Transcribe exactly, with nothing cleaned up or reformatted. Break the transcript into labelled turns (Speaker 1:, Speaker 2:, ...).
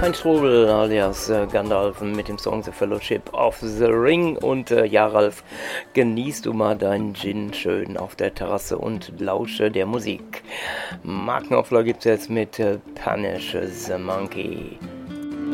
Speaker 1: Kein Strobel alias äh, Gandalf mit dem Song The Fellowship of the Ring. Und äh, ja, Ralf, genießt du mal deinen Gin schön auf der Terrasse und lausche der Musik. Markenauflage gibt es jetzt mit äh, Punish the Monkey.